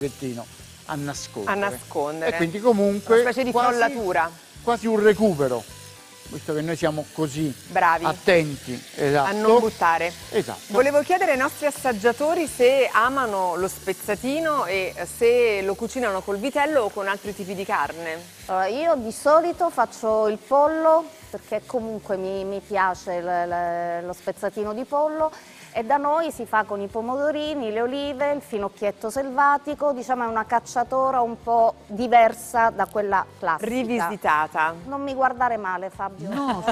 a nascondere. A nascondere. E quindi comunque una specie di frollatura. Quasi un recupero, visto che noi siamo così bravi, attenti, esatto, a non buttare. Esatto. Volevo chiedere ai nostri assaggiatori se amano lo spezzatino e se lo cucinano col vitello o con altri tipi di carne. Io di solito faccio il pollo perché comunque mi piace lo spezzatino di pollo, e da noi si fa con i pomodorini, le olive, il finocchietto selvatico, diciamo è una cacciatora un po' diversa da quella classica. Rivisitata. Non mi guardare male, Fabio.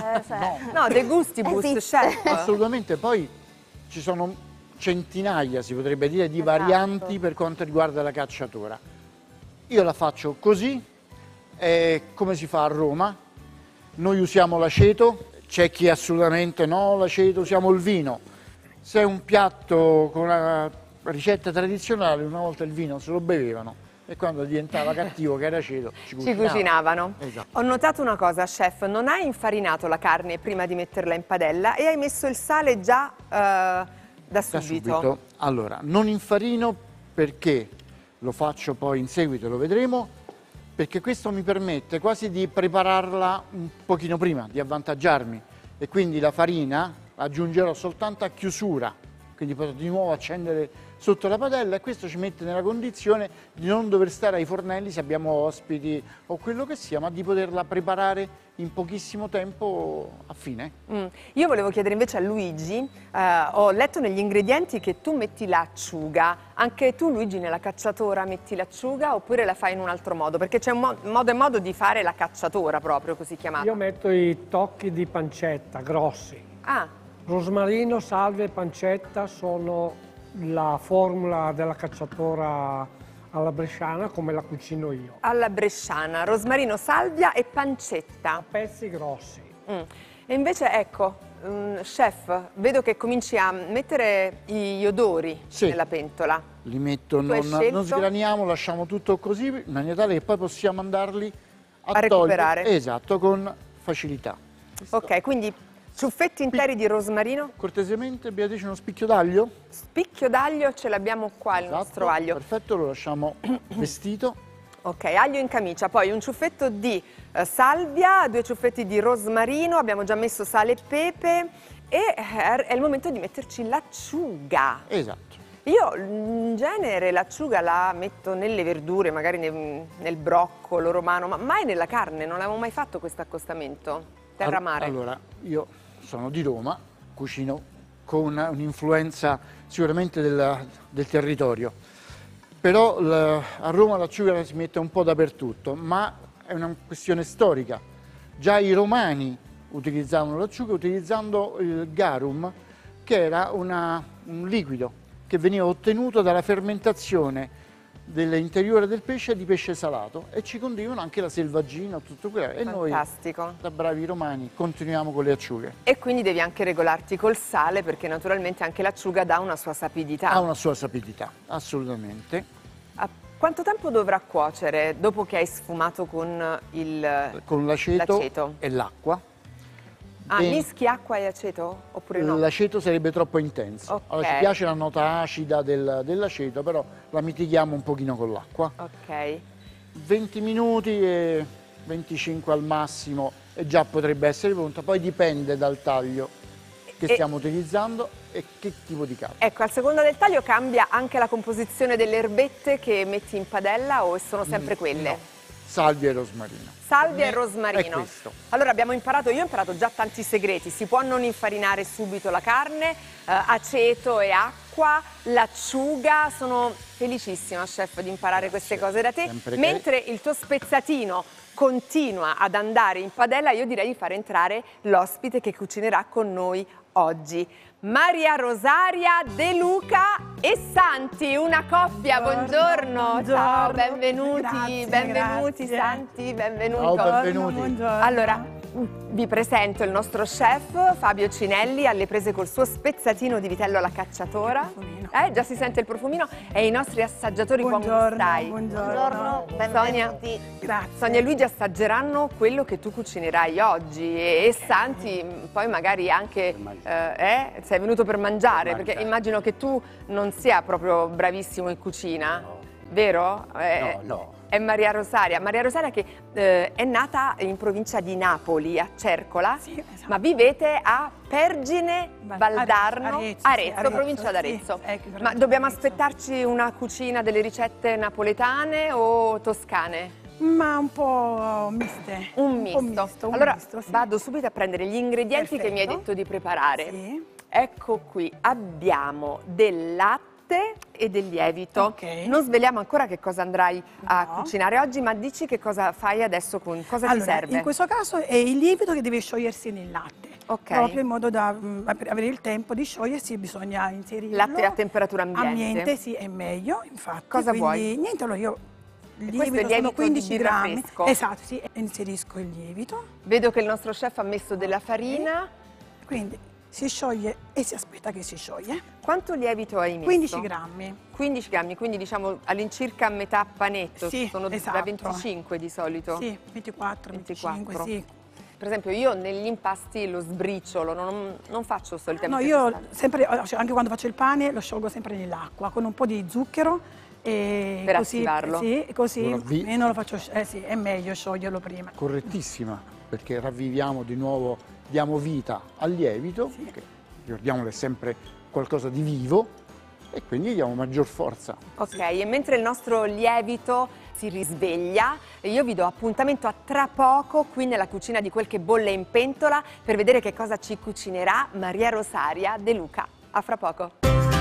No, de gustibus, chef. Assolutamente, poi ci sono centinaia, si potrebbe dire, di varianti per quanto riguarda la cacciatora. Io la faccio così, come si fa a Roma. Noi usiamo l'aceto, c'è chi assolutamente no, l'aceto, usiamo il vino. Se è un piatto con una ricetta tradizionale, una volta il vino se lo bevevano e quando diventava cattivo, che era aceto, ci cucinavano. Esatto. Ho notato una cosa, chef, non hai infarinato la carne prima di metterla in padella e hai messo il sale già da subito. Allora, non infarino perché lo faccio poi in seguito, lo vedremo, perché questo mi permette quasi di prepararla un pochino prima, di avvantaggiarmi, e quindi la farina aggiungerò soltanto a chiusura, quindi potrò di nuovo accendere sotto la padella, e questo ci mette nella condizione di non dover stare ai fornelli se abbiamo ospiti o quello che sia, ma di poterla preparare in pochissimo tempo a fine. Io volevo chiedere invece a Luigi, ho letto negli ingredienti che tu metti l'acciuga. Anche tu, Luigi, nella cacciatora metti l'acciuga oppure la fai in un altro modo? Perché c'è un modo e modo di fare la cacciatora proprio, così chiamata. Io metto i tocchi di pancetta grossi. Rosmarino, salvia e pancetta sono la formula della cacciatora alla bresciana, come la cucino io. Alla bresciana, rosmarino, salvia e pancetta. A pezzi grossi. E invece, ecco, chef, vedo che cominci a mettere gli odori nella pentola. Li metto, non sgraniamo, lasciamo tutto così, in maniera tale che poi possiamo andarli a recuperare. Esatto, con facilità. Ok, quindi ciuffetti interi di rosmarino. Cortesemente, Beatrice, uno spicchio d'aglio. Spicchio d'aglio, ce l'abbiamo qua, il nostro aglio. Perfetto, lo lasciamo vestito. Ok, aglio in camicia, poi un ciuffetto di salvia, 2 ciuffetti di rosmarino, abbiamo già messo sale e pepe e è il momento di metterci l'acciuga. Esatto. Io in genere l'acciuga la metto nelle verdure, magari nel broccolo romano, ma mai nella carne, non avevo mai fatto questo accostamento. Terra-mare. Allora, io sono di Roma, cucino con un'influenza sicuramente del territorio, però a Roma l'acciuga si mette un po' dappertutto, ma è una questione storica. Già i romani utilizzavano l'acciuga utilizzando il garum, che era un liquido che veniva ottenuto dalla fermentazione dell'interiore del pesce di pesce salato, e ci condivano anche la selvaggina, tutto quello. E noi, da bravi romani, continuiamo con le acciughe. E quindi devi anche regolarti col sale, perché naturalmente anche l'acciuga dà una sua sapidità. Ha una sua sapidità, assolutamente. Quanto tempo dovrà cuocere dopo che hai sfumato con l'aceto e l'acqua? Mischi acqua e aceto oppure no? L'aceto sarebbe troppo intenso. Allora, ci piace la nota acida dell'aceto, però la mitighiamo un pochino con l'acqua. 20 minuti e 25 al massimo e già potrebbe essere pronta, poi dipende dal taglio che stiamo utilizzando e che tipo di carne. Ecco, a seconda del taglio cambia anche la composizione delle erbette che metti in padella o sono sempre quelle? No. Salvia e rosmarino. Salvia e rosmarino. È questo. Allora io ho imparato già tanti segreti. Si può non infarinare subito la carne, aceto e acqua, l'acciuga. Sono felicissima, chef, di imparare queste cose da te. Mentre il tuo spezzatino continua ad andare in padella, io direi di far entrare l'ospite che cucinerà con noi oggi. Maria Rosaria De Luca e Santi, una coppia, buongiorno. Ciao, benvenuti, benvenuti Santi, benvenuti. Ciao, benvenuti. Allora, vi presento il nostro chef Fabio Cinelli, alle prese col suo spezzatino di vitello alla cacciatora. Già si sente il profumino. E i nostri assaggiatori, come stai? Buongiorno, benvenuti. Grazie. Sonia e Luigi assaggeranno quello che tu cucinerai oggi e Santi poi magari anche sei venuto per mangiare, perché immagino che tu non sia proprio bravissimo in cucina. vero? No. È Maria Rosaria. Maria Rosaria che è nata in provincia di Napoli, a Cercola, sì, esatto. ma vivete a Pergine Valdarno, Arezzo, provincia d'Arezzo. Sì, ma dobbiamo aspettarci una cucina delle ricette napoletane o toscane? Ma un po' miste. Un misto. Allora sì. vado subito a prendere gli ingredienti che mi hai detto di preparare. Sì. Ecco qui, abbiamo del latte e del lievito. Ok. Non sveliamo ancora che cosa andrai a cucinare oggi, ma dici che cosa fai adesso, con cosa ti serve? In questo caso è il lievito che deve sciogliersi nel latte. Ok. Proprio in modo da per avere il tempo di sciogliersi bisogna inserirlo. Latte a temperatura ambiente. Ambiente, sì, è meglio, infatti. Cosa quindi, vuoi? Niente, allora io il questo è lievito sono 15 di birra grammi. fresco? Esatto, sì, inserisco il lievito. Vedo che il nostro chef ha messo della farina. Quindi si scioglie e si aspetta che si scioglie. Quanto lievito hai messo? 15 grammi. 15 grammi, quindi diciamo all'incirca metà panetto. Sì, sono esatto. da 25 di solito. Sì, 24, 25, sì. Per esempio io negli impasti lo sbriciolo, non faccio No, solitamente io questa. sempre, anche quando faccio il pane, lo sciolgo sempre nell'acqua con un po' di zucchero. E Per così, attivarlo? Sì, così Allora, non lo faccio, sì, è meglio scioglierlo prima. Correttissima, perché ravviviamo di nuovo, diamo vita al lievito, che ricordiamolo è sempre qualcosa di vivo, e quindi diamo maggior forza. Ok, e mentre il nostro lievito si risveglia, io vi do appuntamento a tra poco qui nella cucina di Quel che bolle in pentola per vedere che cosa ci cucinerà Maria Rosaria De Luca. A fra poco.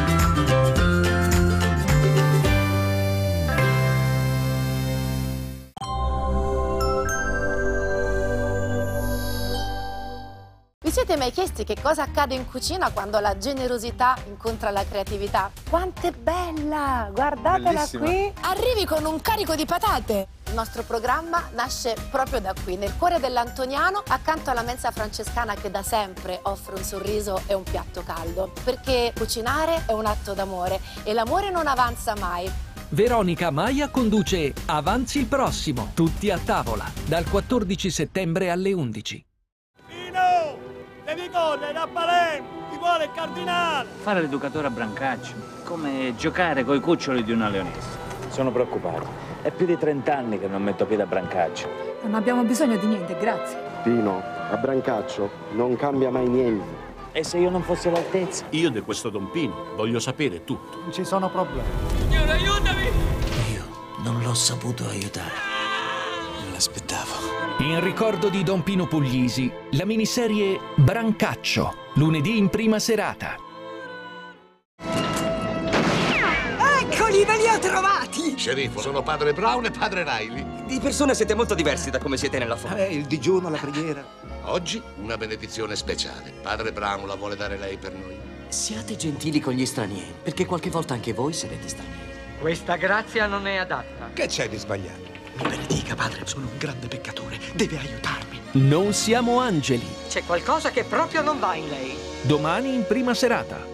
Vi siete mai chiesti che cosa accade in cucina quando la generosità incontra la creatività? Quanto è bella! Guardatela Bellissima. qui! Arrivi con un carico di patate! Il nostro programma nasce proprio da qui, nel cuore dell'Antoniano, accanto alla mensa francescana che da sempre offre un sorriso e un piatto caldo. Perché cucinare è un atto d'amore e l'amore non avanza mai. Veronica Maia conduce Avanzi il prossimo, tutti a tavola, dal 14 settembre alle 11. Devi correre a Palermo, ti vuole il cardinale! Fare l'educatore a Brancaccio, come giocare coi cuccioli di una leonessa. Sono preoccupato. È più di 30 anni che non metto piede a Brancaccio. Non abbiamo bisogno di niente, grazie. Pino, a Brancaccio non cambia mai niente. E se io non fossi all'altezza? Io di questo Don Pino voglio sapere tutto. Non ci sono problemi. Signore, aiutami! Io non l'ho saputo aiutare. Non l'aspettavo. In ricordo di Don Pino Puglisi, la miniserie Brancaccio, lunedì in prima serata. Eccoli, ve li ho trovati! Sceriffo, sono padre Brown e padre Riley. Di persona siete molto diversi da come siete nella foto. Il digiuno, la preghiera. Oggi una benedizione speciale. Padre Brown la vuole dare lei per noi. Siate gentili con gli stranieri, perché qualche volta anche voi sarete stranieri. Questa grazia non è adatta. Che c'è di sbagliato? Mi benedica, padre, sono un grande peccatore. Deve aiutarmi. Non siamo angeli. C'è qualcosa che proprio non va in lei. Domani in prima serata.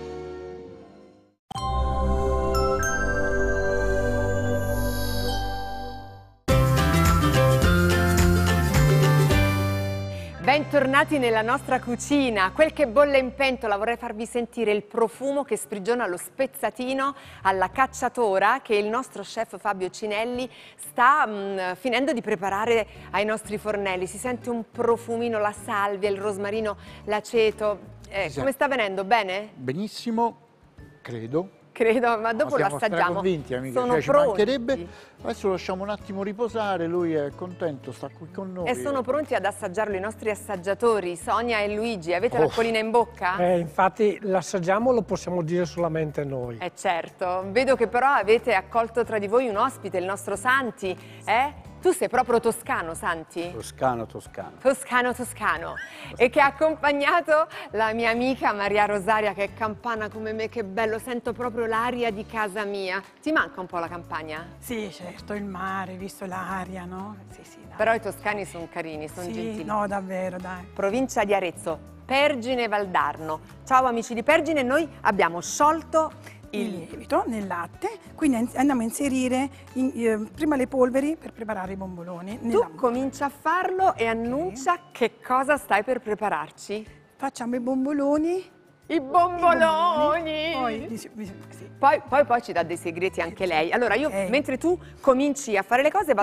Bentornati nella nostra cucina, Quel che bolle in pentola. Vorrei farvi sentire il profumo che sprigiona lo spezzatino alla cacciatora che il nostro chef Fabio Cinelli sta finendo di preparare ai nostri fornelli. Si sente un profumino, la salvia, il rosmarino, l'aceto. Come sta venendo? Bene? Benissimo, credo. Credo, ma dopo lo assaggiamo. Siamo convinti, amiche, Sono ci pronti. mancherebbe. Adesso lo lasciamo un attimo riposare, lui è contento, sta qui con noi. E sono pronti ad assaggiarlo i nostri assaggiatori, Sonia e Luigi. Avete l'acquolina in bocca? Infatti l'assaggiamo lo possiamo dire solamente noi. Certo, vedo che però avete accolto tra di voi un ospite, il nostro Santi, Tu sei proprio toscano, Santi? Toscano. Toscano. E che ha accompagnato la mia amica Maria Rosaria, che è campana come me, che bello, sento proprio l'aria di casa mia. Ti manca un po' la campagna? Sì, certo, il mare, visto l'aria, no? Sì, dai. Però i toscani sono carini, sono gentili. No, davvero, dai. Provincia di Arezzo, Pergine Valdarno. Ciao amici di Pergine, noi abbiamo sciolto il lievito nel latte, quindi andiamo a inserire prima le polveri per preparare i bomboloni. Tu comincia a farlo e annuncia che cosa stai per prepararci. Facciamo i bomboloni I bomboloni! Poi ci dà dei segreti anche lei. Allora io, mentre tu cominci a fare le cose,